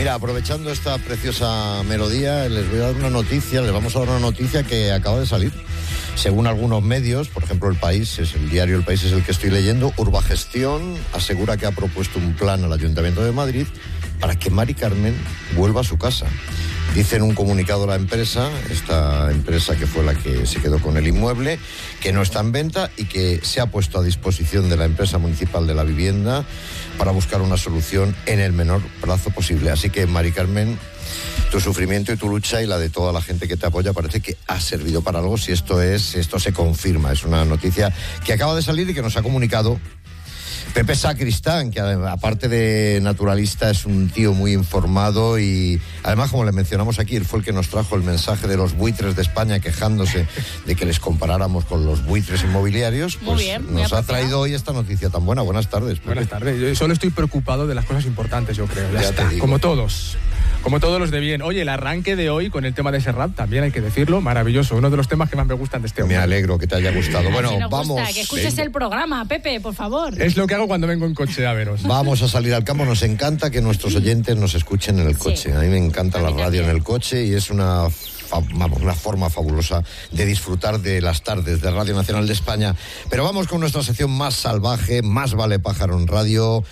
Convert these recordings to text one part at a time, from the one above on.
Mira, aprovechando esta preciosa melodía, les voy a dar una noticia, les vamos a dar una noticia que acaba de salir. Según algunos medios, por ejemplo El País, es el diario El País es el que estoy leyendo, Urbagestión asegura que ha propuesto un plan al Ayuntamiento de Madrid para que Mari Carmen vuelva a su casa. Dice en un comunicado la empresa, esta empresa que fue la que se quedó con el inmueble, que no está en venta y que se ha puesto a disposición de la empresa municipal de la vivienda para buscar una solución en el menor plazo posible. Así que, Mari Carmen, tu sufrimiento y tu lucha y la de toda la gente que te apoya parece que ha servido para algo, si esto se confirma. Es una noticia que acaba de salir y que nos ha comunicado Pepe Sacristán, que aparte de naturalista es un tío muy informado y además, como le mencionamos aquí, él fue el que nos trajo el mensaje de los buitres de España quejándose de que les comparáramos con los buitres inmobiliarios. Pues muy bien, nos ha traído hoy esta noticia tan buena. Buenas tardes, Pepe. Buenas tardes. Yo solo estoy preocupado de las cosas importantes, yo creo. Ya está, como todos los de bien. Oye, el arranque de hoy con el tema de Serrat, también hay que decirlo, maravilloso. Uno de los temas que más me gustan de este hombre. Me alegro que te haya gustado. Bueno, vamos. Gusta, que escuches el programa, Pepe, por favor. Es lo que hago cuando vengo en coche a veros. Vamos a salir al campo. Nos encanta que nuestros oyentes nos escuchen en el coche. Sí. A mí me encanta la radio en el coche y es una forma fabulosa de disfrutar de las tardes de Radio Nacional de España. Pero vamos con nuestra sección más salvaje, Más vale pájaro en radio,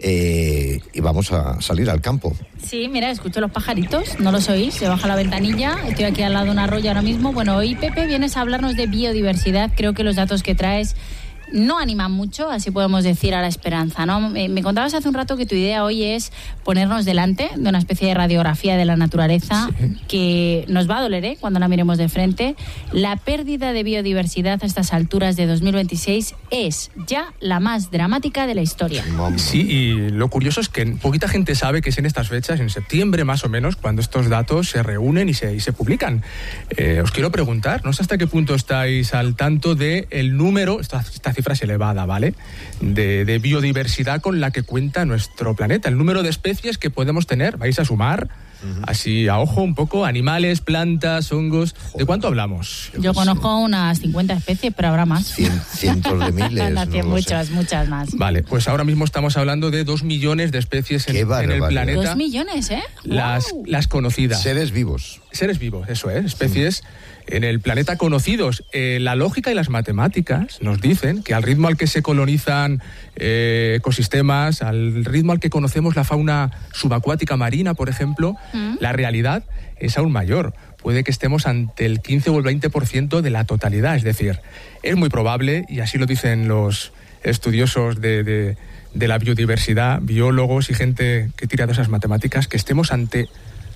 y vamos a salir al campo. Sí, mira, escucho los pajaritos, no los oís, se baja la ventanilla, estoy aquí al lado de un arroyo ahora mismo. Bueno, hoy, Pepe, vienes a hablarnos de biodiversidad. Creo que los datos que traes no animan mucho, así podemos decir, a la esperanza, ¿no? Me contabas hace un rato que tu idea hoy es ponernos delante de una especie de radiografía de la naturaleza, sí, que nos va a doler, cuando la miremos de frente. La pérdida de biodiversidad a estas alturas de 2026 es ya la más dramática de la historia. Sí, y lo curioso es que poquita gente sabe que es en estas fechas, en septiembre más o menos, cuando estos datos se reúnen y se publican. Os quiero preguntar, no sé hasta qué punto estáis al tanto del número, esta cifra es elevada, ¿vale?, de biodiversidad con la que cuenta nuestro planeta, el número de especies que podemos tener. ¿Vais a sumar? Así a ojo un poco, animales, plantas, hongos. ¿De cuánto hablamos? Yo conozco unas 50 especies, pero habrá más. Cientos de miles. Muchas más. Vale, pues ahora mismo estamos hablando de 2 millones de especies en el planeta. 2 millones, ¿eh? Las conocidas. Seres vivos, eso es, especies en el planeta conocidos. La lógica y las matemáticas nos dicen que al ritmo al que se colonizan ecosistemas, al ritmo al que conocemos la fauna subacuática marina, por ejemplo, la realidad es aún mayor. Puede que estemos ante el 15 o el 20% de la totalidad. Es decir, es muy probable, y así lo dicen los estudiosos de la biodiversidad, biólogos y gente que tira de esas matemáticas, que estemos ante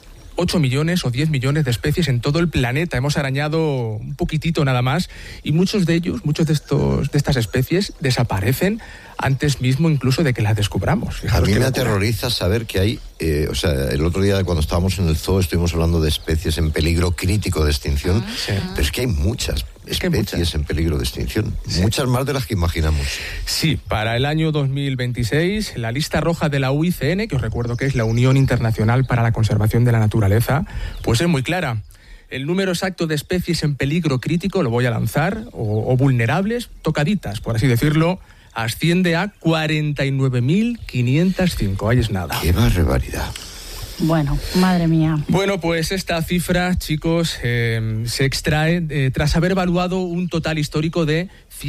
8 millones o 10 millones de especies en todo el planeta. Hemos arañado un poquitito nada más, y muchos de estas especies desaparecen antes mismo incluso de que las descubramos. Fijaros, a mí me aterroriza saber que hay, el otro día cuando estábamos en el zoo estuvimos hablando de especies en peligro crítico de extinción, sí, pero es que hay muchas especies en peligro de extinción, sí, muchas más de las que imaginamos. Sí, para el año 2026, la lista roja de la UICN, que os recuerdo que es la Unión Internacional para la Conservación de la Naturaleza, pues es muy clara. El número exacto de especies en peligro crítico lo voy a lanzar, o vulnerables, tocaditas, por así decirlo, asciende a 49.505. Ahí es nada. ¡Qué barbaridad! Bueno, madre mía. Bueno, pues esta cifra, chicos, se extrae tras haber evaluado un total histórico de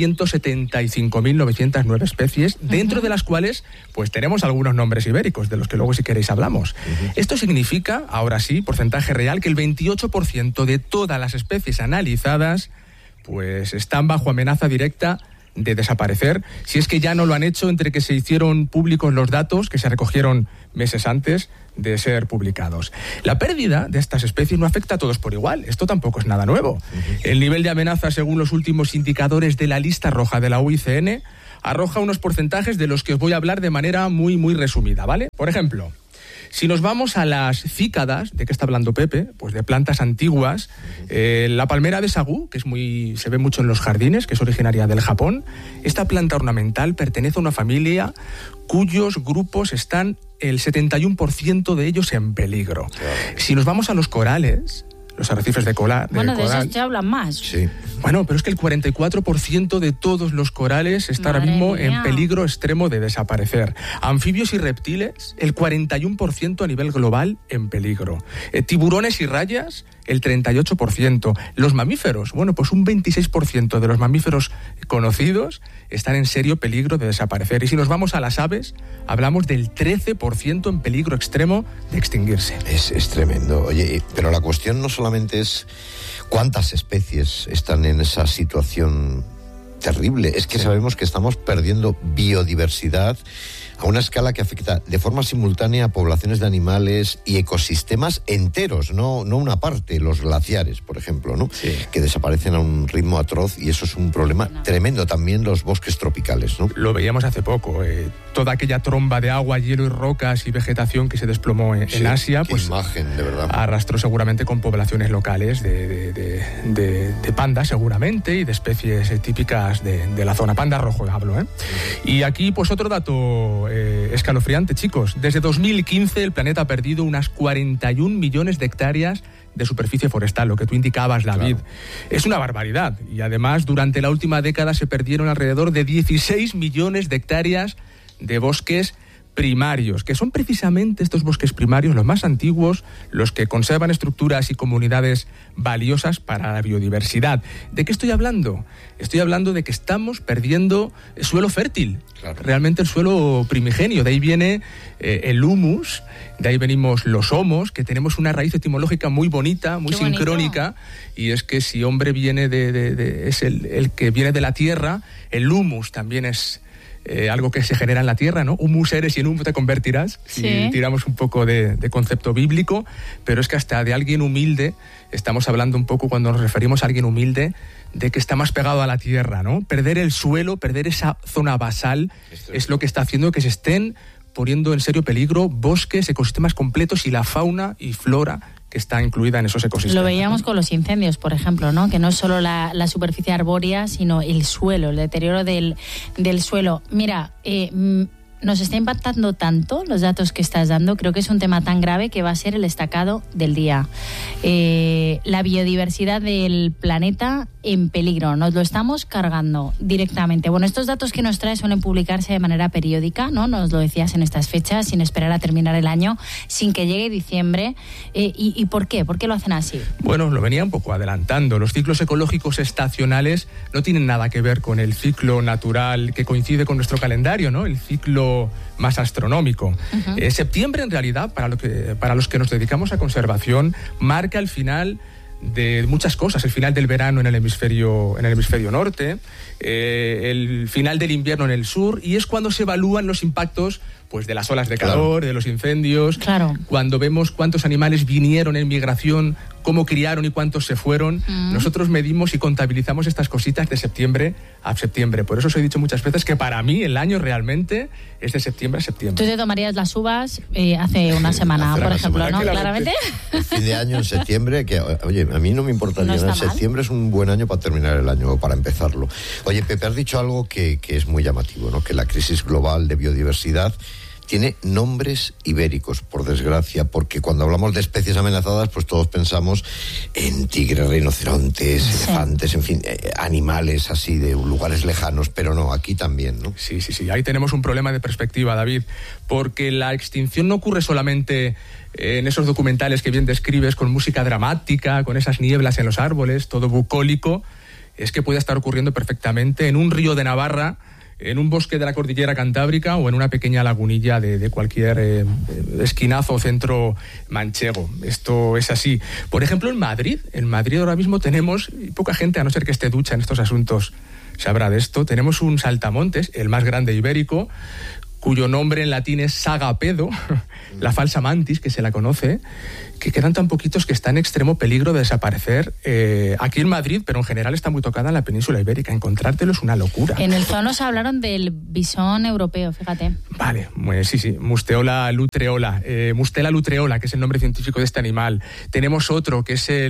175.909 especies, dentro de las cuales pues tenemos algunos nombres ibéricos, de los que luego, si queréis, hablamos. Esto significa, ahora sí, porcentaje real, que el 28% de todas las especies analizadas pues están bajo amenaza directa de desaparecer, si es que ya no lo han hecho entre que se hicieron públicos los datos, que se recogieron meses antes de ser publicados. La pérdida de estas especies no afecta a todos por igual, esto tampoco es nada nuevo. El nivel de amenaza, según los últimos indicadores de la lista roja de la UICN, arroja unos porcentajes de los que os voy a hablar de manera muy, muy resumida, ¿vale? Por ejemplo, si nos vamos a las cícadas, ¿de qué está hablando Pepe? Pues de plantas antiguas. La palmera de sagú, que se ve mucho en los jardines, que es originaria del Japón. Esta planta ornamental pertenece a una familia cuyos grupos están el 71% de ellos en peligro. Si nos vamos a los corales, los arrecifes de coral. Bueno, de esos te hablan más. Sí. Bueno, pero es que el 44% de todos los corales está ahora mismo en peligro extremo de desaparecer. Anfibios y reptiles, el 41% a nivel global en peligro. Tiburones y rayas, el 38%. Los mamíferos, bueno, pues un 26% de los mamíferos conocidos están en serio peligro de desaparecer. Y si nos vamos a las aves, hablamos del 13% en peligro extremo de extinguirse. Es tremendo. Oye, pero la cuestión no solamente es cuántas especies están en esa situación terrible, es que sabemos que estamos perdiendo biodiversidad a una escala que afecta de forma simultánea a poblaciones de animales y ecosistemas enteros, no una parte, los glaciares, por ejemplo, ¿no? Sí. Que desaparecen a un ritmo atroz y eso es un problema tremendo. También los bosques tropicales, ¿no? Lo veíamos hace poco, toda aquella tromba de agua, hielo y rocas y vegetación que se desplomó en Asia, qué pues imagen, de verdad. Arrastró seguramente con poblaciones locales de pandas seguramente y de especies típicas de la zona, panda rojo hablo, Y aquí pues otro dato escalofriante, chicos. Desde 2015 el planeta ha perdido unas 41 millones de hectáreas de superficie forestal, lo que tú indicabas, David. Claro. Es una barbaridad. Y además, durante la última década se perdieron alrededor de 16 millones de hectáreas de bosques primarios, que son precisamente estos bosques primarios los más antiguos, los que conservan estructuras y comunidades valiosas para la biodiversidad. ¿De qué estoy hablando? Estoy hablando de que estamos perdiendo suelo fértil, claro. Realmente el suelo primigenio. De ahí viene el humus, de ahí venimos los homos, que tenemos una raíz etimológica muy bonita, muy sincrónica, y es que si hombre viene es el que viene de la tierra, el humus también es algo que se genera en la tierra, ¿no? Humus eres y en humo te convertirás, si tiramos un poco de concepto bíblico, pero es que hasta de alguien humilde, estamos hablando un poco cuando nos referimos a alguien humilde, de que está más pegado a la tierra, ¿no? Perder el suelo, perder esa zona basal, es lo que está haciendo que se estén poniendo en serio peligro bosques, ecosistemas completos y la fauna y flora que está incluida en esos ecosistemas. Lo veíamos con los incendios, por ejemplo, ¿no? Que no es solo la superficie arbórea, sino el suelo, el deterioro del suelo. Mira, nos está impactando tanto los datos que estás dando, creo que es un tema tan grave que va a ser el destacado del día. La biodiversidad del planeta en peligro, nos lo estamos cargando directamente. Bueno, estos datos que nos trae suelen publicarse de manera periódica, ¿no? Nos lo decías en estas fechas, sin esperar a terminar el año, sin que llegue diciembre. ¿Y por qué? ¿Por qué lo hacen así? Bueno, lo venía un poco adelantando. Los ciclos ecológicos estacionales no tienen nada que ver con el ciclo natural que coincide con nuestro calendario, ¿no? El ciclo más astronómico. Uh-huh. Septiembre, en realidad, para los que nos dedicamos a conservación, marca el final de muchas cosas, el final del verano en el hemisferio norte, el final del invierno en el sur, y es cuando se evalúan los impactos pues de las olas de calor, de los incendios, cuando vemos cuántos animales vinieron en migración, cómo criaron y cuántos se fueron. Nosotros medimos y contabilizamos estas cositas de septiembre a septiembre. Por eso os he dicho muchas veces que para mí el año realmente es de septiembre a septiembre. Tú te tomarías las uvas hace una semana, por ejemplo, ¿no? Claramente. El fin de año en septiembre, que oye, a mí no me importaría. No septiembre es un buen año para terminar el año o para empezarlo. Oye, Pepe, has dicho algo que es muy llamativo, ¿no? Que la crisis global de biodiversidad tiene nombres ibéricos, por desgracia, porque cuando hablamos de especies amenazadas, pues todos pensamos en tigres, rinocerontes, elefantes, en fin, animales así de lugares lejanos, pero no, aquí también, ¿no? Sí, ahí tenemos un problema de perspectiva, David, porque la extinción no ocurre solamente en esos documentales que bien describes, con música dramática, con esas nieblas en los árboles, todo bucólico, es que puede estar ocurriendo perfectamente en un río de Navarra, en un bosque de la cordillera cantábrica o en una pequeña lagunilla de cualquier esquinazo o centro manchego. Esto es así. Por ejemplo, en Madrid ahora mismo tenemos, y poca gente, a no ser que esté ducha en estos asuntos, sabrá de esto, tenemos un saltamontes, el más grande ibérico, cuyo nombre en latín es sagapedo, la falsa mantis, que se la conoce, que quedan tan poquitos que está en extremo peligro de desaparecer aquí en Madrid, pero en general está muy tocada en la península ibérica. Encontrártelo es una locura. En el zoo nos hablaron del bisón europeo, fíjate. Vale, sí, Mustela lutreola, Mustela lutreola, que es el nombre científico de este animal. Tenemos otro, que es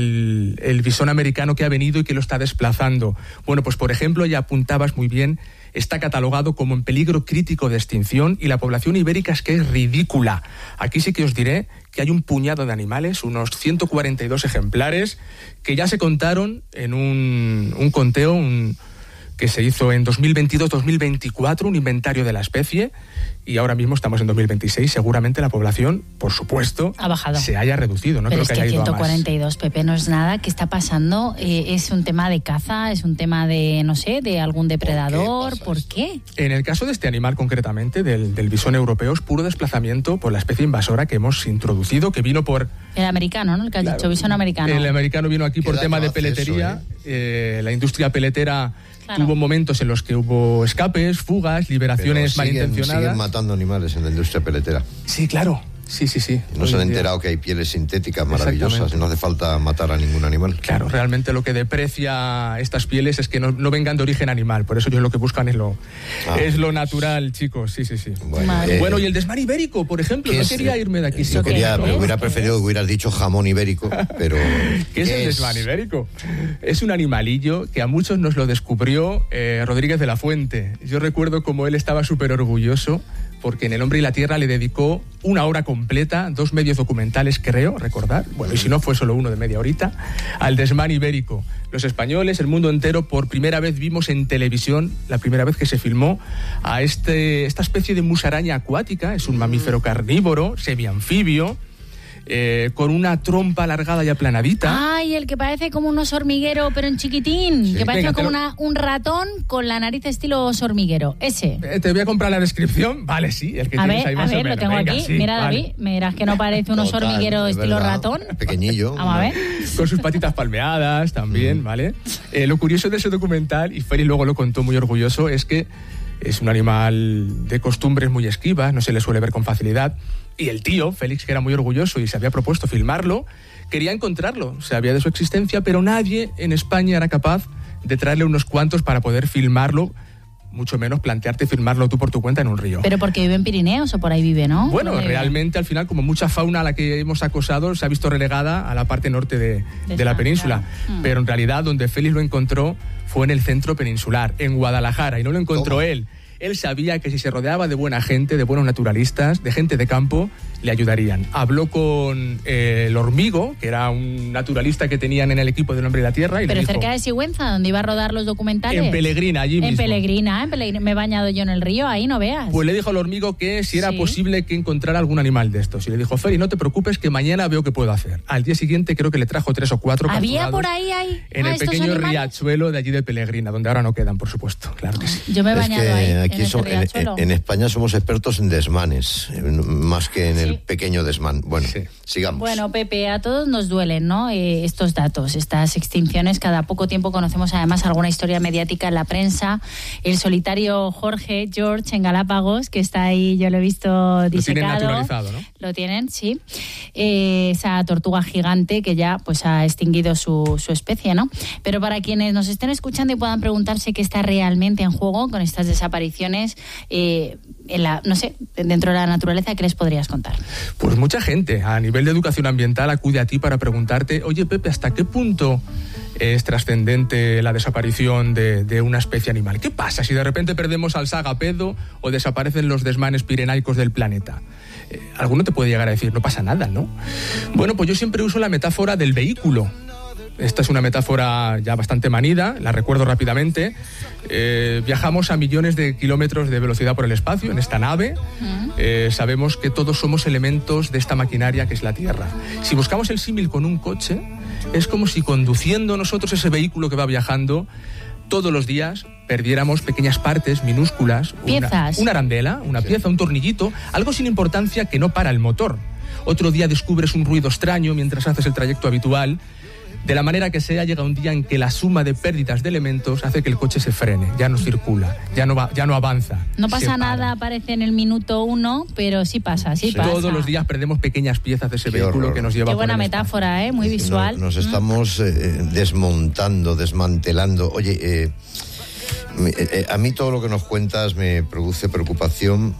el bisón americano que ha venido y que lo está desplazando. Bueno, pues por ejemplo, ya apuntabas muy bien, está catalogado como en peligro crítico de extinción y la población ibérica es que es ridícula. Aquí sí que os diré que hay un puñado de animales, unos 142 ejemplares, que ya se contaron en un conteo que se hizo en 2022-2024, un inventario de la especie, y ahora mismo estamos en 2026. Seguramente la población, por supuesto, ha bajado, se haya reducido. No pero creo es que haya ido a más. 142, Pepe, no es nada. ¿Qué está pasando? ¿Es un tema de caza? ¿Es un tema de, no sé, de algún depredador? ¿Por qué? En el caso de este animal concretamente, del bisón europeo, es puro desplazamiento por la especie invasora que hemos introducido, que vino por... El americano, ¿no? El que has dicho, bisón americano. El americano vino aquí por tema de peletería. La industria peletera... Claro. Hubo momentos en los que hubo escapes, fugas, liberaciones malintencionadas. Siguen matando animales en la industria peletera. Sí, claro. Sí. No se han enterado que hay pieles sintéticas maravillosas y no hace falta matar a ningún animal. Claro, realmente lo que deprecia estas pieles es que no vengan de origen animal. Por eso ellos lo que buscan es lo natural, chicos. Sí. Bueno, y el desmán ibérico, por ejemplo. No quería irme de aquí. Me hubiera preferido que hubieras dicho jamón ibérico, pero... ¿Qué es el desmán ibérico? Es un animalillo que a muchos nos lo descubrió Rodríguez de la Fuente. Yo recuerdo como él estaba súper orgulloso porque en El Hombre y la Tierra le dedicó 1 hora completa, 2 medios documentales, creo, recordar, bueno, y si no fue solo uno de media horita, al desmán ibérico. Los españoles, el mundo entero, por primera vez vimos en televisión, la primera vez que se filmó, a esta especie de musaraña acuática, es un mamífero carnívoro, semianfibio, con una trompa alargada y aplanadita. Ay, el que parece como un oso hormiguero, pero en chiquitín. Sí. Que parece como un ratón con la nariz estilo oso hormiguero. Ese. Te voy a comprar la descripción. Vale, sí, el que tienes ahí más o menos. Lo tengo aquí. Sí, mira, vale. David, mirás que no parece un oso hormiguero estilo ratón. Pequeñillo. Vamos a ver. Con sus patitas palmeadas también, ¿vale? Lo curioso de ese documental, y Félix luego lo contó muy orgulloso, es que es un animal de costumbres muy esquivas, no se le suele ver con facilidad. Y el tío, Félix, que era muy orgulloso y se había propuesto filmarlo, quería encontrarlo, sabía de su existencia, pero nadie en España era capaz de traerle unos cuantos para poder filmarlo, mucho menos plantearte filmarlo tú por tu cuenta en un río. ¿Pero porque vive en Pirineos o por ahí vive, no? Bueno, realmente al final, como mucha fauna a la que hemos acosado, se ha visto relegada a la parte norte de la península. Claro. Pero en realidad donde Félix lo encontró fue en el centro peninsular, en Guadalajara, y no lo encontró él. Él sabía que si se rodeaba de buena gente, de buenos naturalistas, de gente de campo, le ayudarían. Habló con el Hormigo, que era un naturalista que tenían en el equipo del Hombre y la Tierra. Y pero le dijo, cerca de Sigüenza, donde iba a rodar los documentales. En Pelegrina, allí mismo. En Pelegrina. Me he bañado yo en el río, ahí no veas. Pues le dijo al Hormigo que si era posible que encontrara algún animal de estos. Y le dijo, Feli, no te preocupes que mañana veo qué puedo hacer. Al día siguiente creo que le trajo 3 o 4 ¿Había por ahí en el pequeño riachuelo de allí de Pelegrina, donde ahora no quedan, por supuesto. Claro que sí. Yo me he bañado ahí, aquí en ese riachuelo. En España somos expertos en desmanes, más que en el pequeño desmán. Bueno, sigamos. Bueno, Pepe, a todos nos duelen, ¿no? Estos datos, estas extinciones. Cada poco tiempo conocemos además alguna historia mediática en la prensa. El solitario George en Galápagos, que está ahí, yo lo he visto disecado. Lo tienen naturalizado, ¿no? Lo tienen, sí. Esa tortuga gigante que ya pues ha extinguido su especie, ¿no? Pero para quienes nos estén escuchando y puedan preguntarse qué está realmente en juego con estas desapariciones, no sé, dentro de la naturaleza, ¿qué les podrías contar? Pues mucha gente a nivel de educación ambiental acude a ti para preguntarte, oye Pepe, ¿hasta qué punto es trascendente la desaparición de una especie animal? ¿Qué pasa si de repente perdemos al sagapedo o desaparecen los desmanes pirenaicos del planeta? Alguno te puede llegar a decir, no pasa nada, ¿no? Bueno, pues yo siempre uso la metáfora del vehículo. Esta es una metáfora ya bastante manida, la recuerdo rápidamente. Viajamos a millones de kilómetros de velocidad por el espacio en esta nave. Sabemos que todos somos elementos de esta maquinaria que es la Tierra. Si buscamos el símil con un coche, es como si conduciendo nosotros ese vehículo que va viajando, todos los días perdiéramos pequeñas partes minúsculas, una arandela, una pieza, un tornillito, algo sin importancia que no para el motor. Otro día descubres un ruido extraño mientras haces el trayecto habitual. De la manera que sea, llega un día en que la suma de pérdidas de elementos hace que el coche se frene, ya no circula, ya no avanza. No pasa nada, aparece en el minuto 1, pero sí pasa. Todos los días perdemos pequeñas piezas de ese vehículo que nos lleva. Qué buena metáfora, muy visual. Nos estamos desmontando, desmantelando. Oye, a mí todo lo que nos cuentas me produce preocupación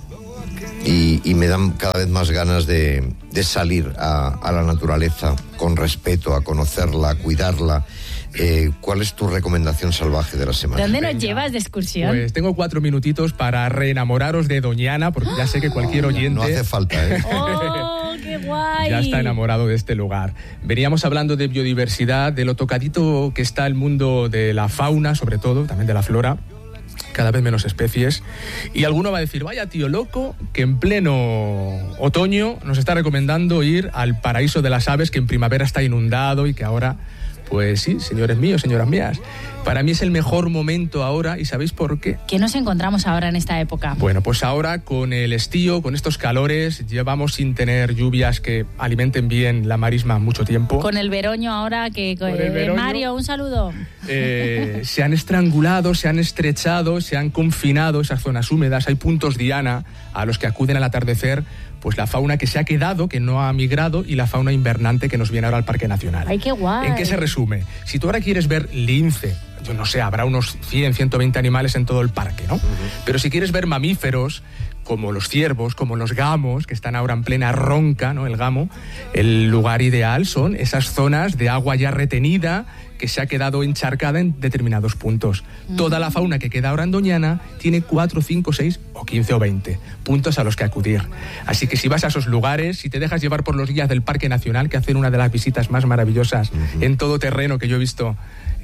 y me dan cada vez más ganas de salir a la naturaleza con respeto, a conocerla, a cuidarla. ¿Cuál es tu recomendación salvaje de la semana? ¿Dónde nos llevas de excursión? Pues tengo 4 minutitos para reenamoraros de Doñana, porque ya sé que cualquier oyente... No hace falta, ¿eh? ¡Oh, qué guay! Ya está enamorado de este lugar. Veníamos hablando de biodiversidad, de lo tocadito que está el mundo de la fauna, sobre todo, también de la flora. Cada vez menos especies. Y alguno va a decir, vaya tío loco, que en pleno otoño nos está recomendando ir al paraíso de las aves, que en primavera está inundado y que ahora... Pues sí, señores míos, señoras mías. Para mí es el mejor momento ahora, ¿y sabéis por qué? ¿Qué nos encontramos ahora en esta época? Bueno, pues ahora con el estío, con estos calores, llevamos sin tener lluvias que alimenten bien la marisma mucho tiempo. Con el veroño ahora, que Mario, un saludo. Se han estrangulado, se han estrechado, se han confinado esas zonas húmedas. Hay puntos diana a los que acuden al atardecer, pues la fauna que se ha quedado, que no ha migrado, y la fauna invernante que nos viene ahora al Parque Nacional. ¡Ay, qué guay! ¿En qué se resume? Si tú ahora quieres ver lince, yo no sé, habrá unos 100, 120 animales en todo el parque, ¿no? Pero si quieres ver mamíferos, como los ciervos, como los gamos, que están ahora en plena ronca, ¿no? El gamo, el lugar ideal son esas zonas de agua ya retenida, que se ha quedado encharcada en determinados puntos. Toda la fauna que queda ahora en Doñana tiene 4, 5, 6 o 15 o 20 puntos a los que acudir. Así que si vas a esos lugares, si te dejas llevar por los guías del Parque Nacional, que hacen una de las visitas más maravillosas en todo terreno que yo he visto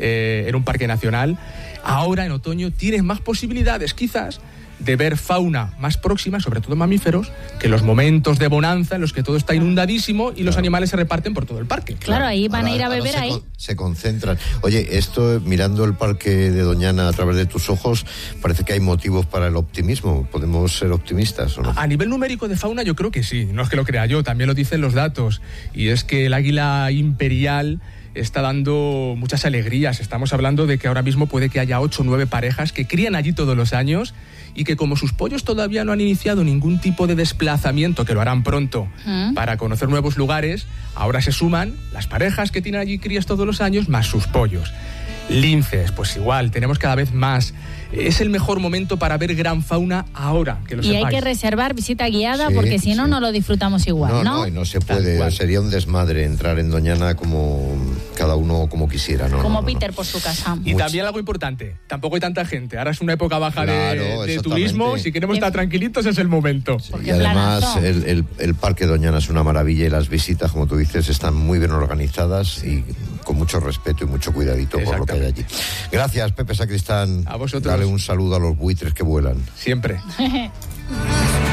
en un parque nacional, ahora en otoño tienes más posibilidades quizás de ver fauna más próxima, sobre todo mamíferos, que los momentos de bonanza en los que todo está inundadísimo y los animales se reparten por todo el parque. Claro, ahí van a ir a beber ahí. Se concentran. Oye, esto, mirando el parque de Doñana a través de tus ojos, parece que hay motivos para el optimismo. ¿Podemos ser optimistas o no? A nivel numérico de fauna yo creo que sí, no es que lo crea yo, también lo dicen los datos. Y es que el águila imperial está dando muchas alegrías. Estamos hablando de que ahora mismo puede que haya 8 o 9 parejas que crían allí todos los años y que como sus pollos todavía no han iniciado ningún tipo de desplazamiento, que lo harán pronto, para conocer nuevos lugares, ahora se suman las parejas que tienen allí crías todos los años más sus pollos. Linces, pues igual, tenemos cada vez más. Es el mejor momento para ver gran fauna ahora, que lo sepáis. Y hay que reservar visita guiada, porque si no, no lo disfrutamos igual, ¿no? No, y no se puede, sería un desmadre entrar en Doñana como cada uno como quisiera, ¿no? Como Peter por su casa. Y también algo importante, tampoco hay tanta gente. Ahora es una época baja de turismo, si queremos estar tranquilitos es el momento. Sí, y además el Parque Doñana es una maravilla y las visitas, como tú dices, están muy bien organizadas y con mucho respeto y mucho cuidadito por lo que hay allí. Gracias, Pepe Sacristán. A vosotros. Dale un saludo a los buitres que vuelan. Siempre.